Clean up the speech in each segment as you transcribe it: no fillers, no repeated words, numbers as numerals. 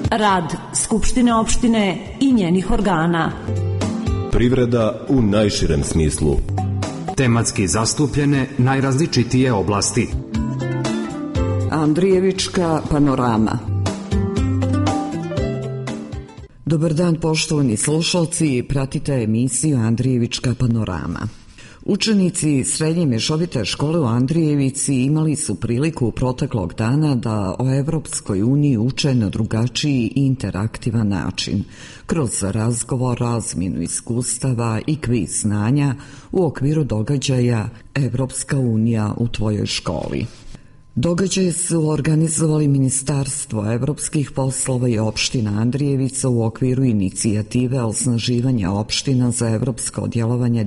Rad Skupštine opštine i njenih organa. Privreda u najširem smislu. Tematski zastupljene najrazličitije oblasti. Andrijevička panorama. Dobar dan, poštovani slušalci, pratite emisiju Andrijevička panorama. Učenici Srednje mješovite škole u Andrijevici imali su priliku proteklog dana da o Evropskoj uniji uče na drugačiji i interaktivan način, kroz razgovor, razmjenu iskustava i kviz znanja u okviru događaja Evropska unija u tvojoj školi. Događaje su organizovali Ministarstvo evropskih poslova i opština Andrijevica u okviru inicijative osnaživanja opština za evropsko djelovanje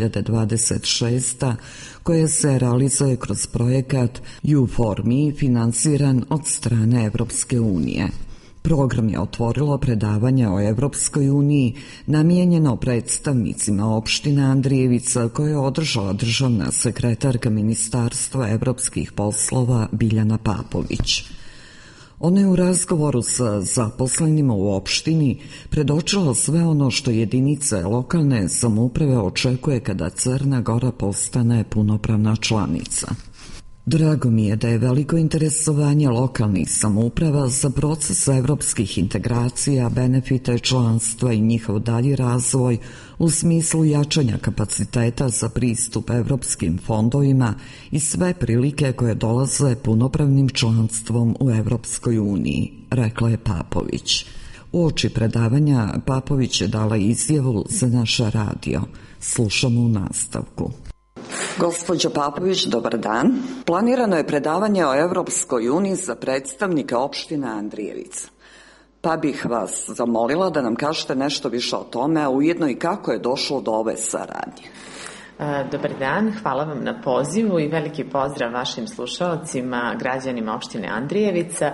2026, koja se realizuje kroz projekat U4Me finansiran od strane Evropske unije. Program je otvorilo predavanje o Evropskoj uniji namijenjeno predstavnicima opštine Andrijevica koje je održala državna sekretarka Ministarstva evropskih poslova Biljana Papović. Ona je u razgovoru sa zaposlenima u opštini predočila sve ono što jedinice lokalne samouprave očekuje kada Crna Gora postane punopravna članica. Drago mi je da je veliko interesovanje lokalnih samouprava za proces evropskih integracija, benefite članstva i njihov dalji razvoj u smislu jačanja kapaciteta za pristup evropskim fondovima i sve prilike koje dolaze punopravnim članstvom u Evropskoj uniji, rekla je Papović. Uoči predavanja Papović je dala izjavu za naš radio. Slušamo u nastavku. Gospođo Papović, dobar dan. Planirano je predavanje o Evropskoj uniji za predstavnike opštine Andrijevica. Pa bih vas zamolila da nam kažete nešto više o tome, a ujedno i kako je došlo do ove saradnje. Dobar dan, hvala vam na pozivu i veliki pozdrav vašim slušalcima, građanima opštine Andrijevica.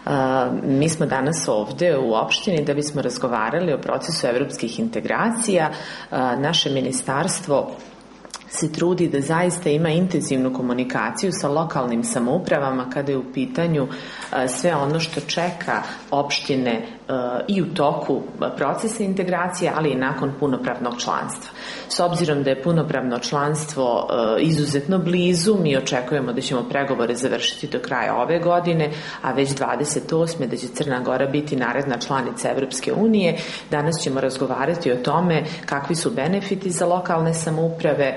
Mi smo danas ovde u opštini da bismo razgovarali o procesu evropskih integracija. Naše ministarstvo se trudi da zaista ima intenzivnu komunikaciju sa lokalnim samoupravama kada je u pitanju sve ono što čeka opštine i u toku procesa integracije, ali i nakon punopravnog članstva. S obzirom da je punopravno članstvo izuzetno blizu, mi očekujemo da ćemo pregovore završiti do kraja ove godine, a već 28. da će Crna Gora biti naredna članica Evropske unije. Danas ćemo razgovarati o tome kakvi su benefiti za lokalne samouprave,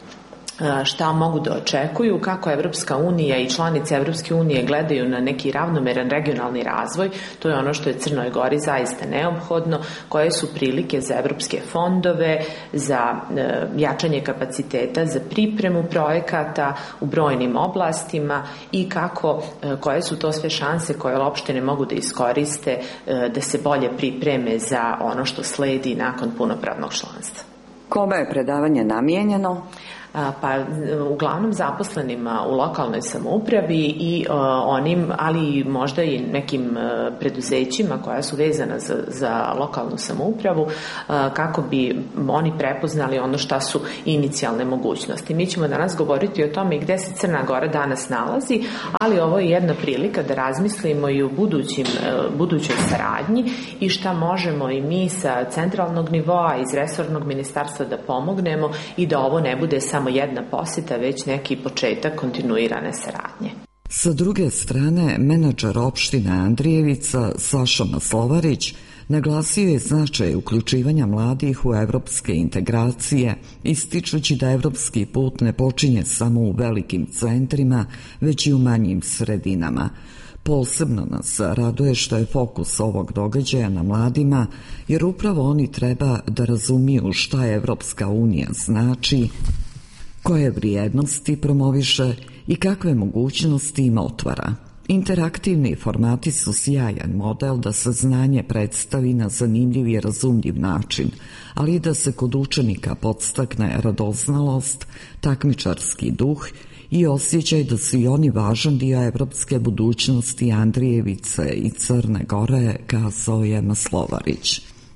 šta mogu da očekuju, kako Evropska unija i članice Evropske unije gledaju na neki ravnomeran regionalni razvoj, to je ono što je Crnoj Gori zaista neophodno, koje su prilike za evropske fondove, za jačanje kapaciteta, za pripremu projekata u brojnim oblastima i koje su to sve šanse koje opštine mogu da iskoriste da se bolje pripreme za ono što sledi nakon punopravnog članstva. Kome je predavanje namijenjeno? Pa uglavnom zaposlenima u lokalnoj samoupravi i onim, ali možda i nekim preduzećima koja su vezana za lokalnu samoupravu, kako bi oni prepoznali ono šta su inicijalne mogućnosti. Mi ćemo danas govoriti o tome gde se Crna Gora danas nalazi, ali ovo je jedna prilika da razmislimo i o budućoj saradnji i šta možemo i mi sa centralnog nivoa iz resornog ministarstva da pomognemo i da ovo ne bude samo jedna posjeta, već neki početak kontinuirane saradnje. Sa druge strane, menadžer opštine Andrijevica Saša Maslovarić naglasio je značaj uključivanja mladih u evropske integracije, ističući da evropski put ne počinje samo u velikim centrima, već i u manjim sredinama. Posebno nas raduje što je fokus ovog događaja na mladima, jer upravo oni treba da razumiju šta Evropska unija znači, koje vrijednosti promoviše i kakve mogućnosti im otvara. Interaktivni formati su sjajan model da se znanje predstavi na zanimljiv i razumljiv način, ali i da se kod učenika podstakne radoznalost, takmičarski duh i osjećaj da su i oni važan dio evropske budućnosti Andrijevice i Crne Gore, kazao je Maslovarić.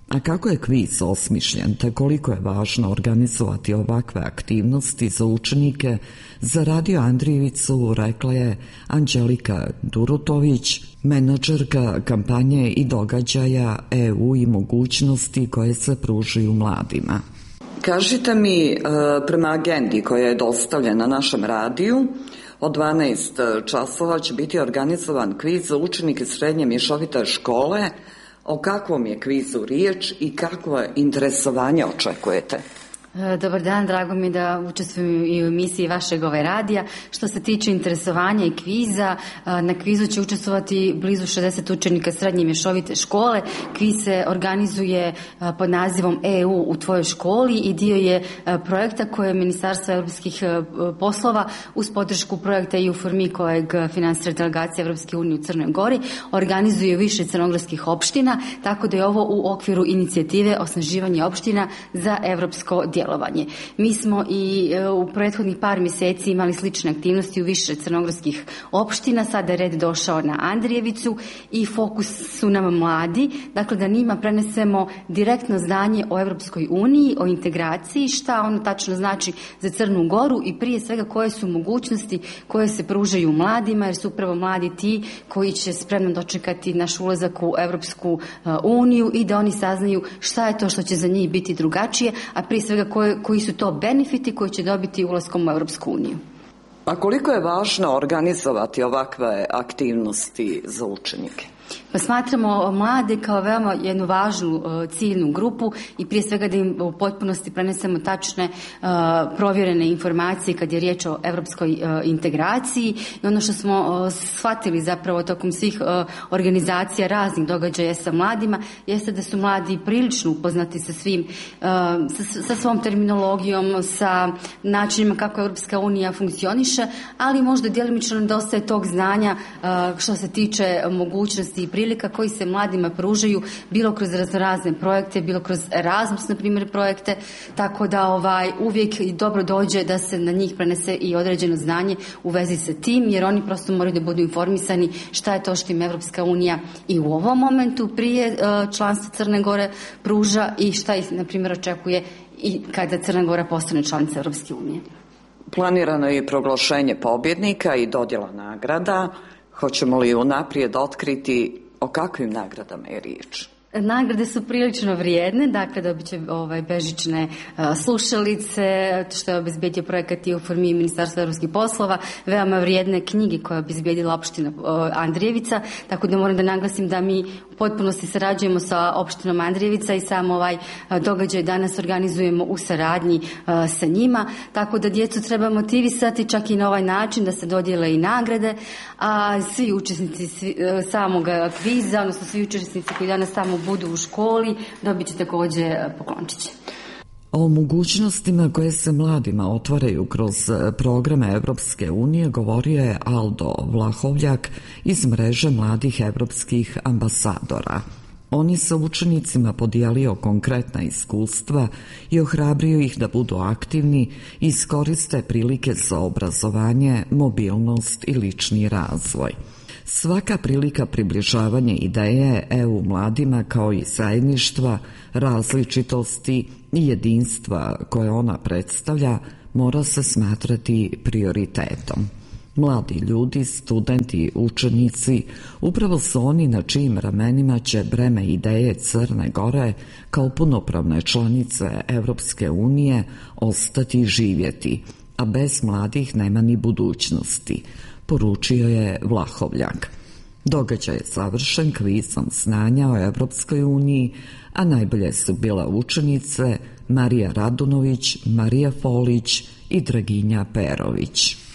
A kako je kviz osmišljen, te koliko je važno organizovati ovakve aktivnosti za učenike, za Radio Andrijevicu rekla je Anđelika Durutović, menadžerka kampanje i događaja EU i mogućnosti koje se pružaju mladima. Kažite mi, prema agendi koja je dostavljena našem radiju, od 12 časova će biti organizovan kviz za učenike srednje mješovite škole. O kakvom je kvizu riječ i kakvo interesovanje očekujete? Dobar dan, drago mi je da učestvujem i u emisiji vašeg radija. Što se tiče interesovanja i kviza, na kvizu će učestvovati blizu 60 učenika srednje mješovite škole. Kviz se organizuje pod nazivom EU u tvojoj školi i dio je projekta koje je Ministarstvo europskih poslova uz podršku projekta EU for Me kojeg finansira delegacija Europske unije u Crnoj Gori organizuje više crnogorskih opština, tako da je ovo u okviru inicijative osnaživanje opština za europsko djelovanje. Mi smo i u prethodnih par mjeseci imali slične aktivnosti u više crnogorskih opština, sada je red došao na Andrijevicu i fokus su nam mladi, dakle da njima prenesemo direktno znanje o Europskoj uniji, o integraciji, šta ono tačno znači za Crnu Goru i prije svega koje su mogućnosti koje se pružaju mladima, jer su upravo mladi ti koji će spremno dočekati naš ulazak u Europsku uniju i da oni saznaju šta je to što će za njih biti drugačije, a prije svega koji su to benefiti koji će dobiti ulaskom u Europsku uniju. A koliko je važno organizovati ovakve aktivnosti za učenike? Pa smatramo mlade kao veoma jednu važnu ciljnu grupu i prije svega da im u potpunosti prenesemo tačne provjerene informacije kad je riječ o europskoj integraciji i ono što smo shvatili zapravo tokom svih organizacija raznih događaja sa mladima jeste da su mladi prilično upoznati sa svim, sa svom terminologijom, sa načinima kako Europska unija funkcioniše, ali možda djelimično nedostaje tog znanja što se tiče mogućnosti i prilika koji se mladima pružaju bilo kroz razne projekte, bilo kroz Erasmus na primjer projekte, tako da uvijek dobro dođe da se na njih prenese i određeno znanje u vezi sa tim, jer oni prosto moraju da budu informisani šta je to što im Evropska unija i u ovom momentu prije članstva Crne Gore pruža i šta ih na primjer očekuje i kada Crna Gora postane članica Evropske unije. Planirano je i proglašenje pobjednika i dodjela nagrada. Hoćemo li unaprijed otkriti o kakvim nagradama je riječ? Nagrade su prilično vrijedne, dakle dobit će bežične slušalice, što je obezbijedio projekat EU for Me i Ministarstvo europskih poslova, veoma vrijedne knjige koje je obezbijedila opština Andrijevica, tako da moram da naglasim da mi u potpunosti sarađujemo sa opštinom Andrijevica i sam ovaj događaj danas organizujemo u saradnji sa njima, tako da djecu treba motivisati čak i na ovaj način da se dodijele i nagrade, a svi učesnici samog kviza, odnosno svi učesnici koji danas tamo budu u školi, dobit će također poklončiće. O mogućnostima koje se mladima otvaraju kroz programe Evropske unije govorio je Aldo Vlahovljak iz mreže mladih evropskih ambasadora. On je sa učenicima podijelio konkretna iskustva i ohrabrio ih da budu aktivni i iskoriste prilike za obrazovanje, mobilnost i lični razvoj. Svaka prilika približavanja ideje EU mladima kao i zajedništva, različitosti i jedinstva koje ona predstavlja mora se smatrati prioritetom. Mladi ljudi, studenti, učenici, upravo su oni na čijim ramenima će breme ideje Crne Gore kao punopravne članice Evropske unije ostati živjeti, a bez mladih nema ni budućnosti, poručio je Vlahovljak. Događaj je završen kvizom znanja o Evropskoj uniji, a najbolje su bila učenice Marija Radunović, Marija Folić i Draginja Perović.